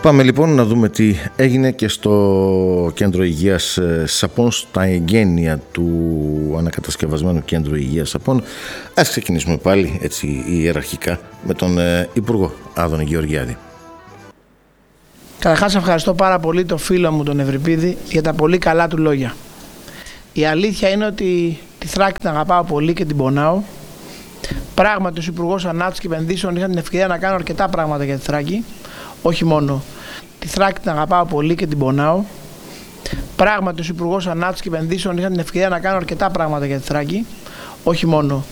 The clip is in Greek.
Πάμε λοιπόν να δούμε τι έγινε και στο κέντρο υγείας Σαπών, στα εγγένεια του ανακατασκευασμένου κέντρου υγείας Σαπών. Ας ξεκινήσουμε πάλι έτσι ιεραρχικά με τον Υπουργό Άδωνη Γεωργιάδη. Καταρχάς ευχαριστώ πάρα πολύ τον φίλο μου τον Ευρυπίδη για τα πολύ καλά του λόγια. Η αλήθεια είναι ότι τη Θράκη την αγαπάω πολύ και την πονάω. Πράγματι, ως Υπουργός Ανάπτυξης και Επενδύσεων είχα την ευκαιρία να κάνω αρκετά πράγματα για τη Θράκη. Όχι μόνο. Τη Θράκη την αγαπάω πολύ και την πονάω. Πράγματι, ως Υπουργός Ανάπτυξης και Επενδύσεων είχα την ευκαιρία να κάνω αρκετά πράγματα για τη Θράκη. Όχι μόνο.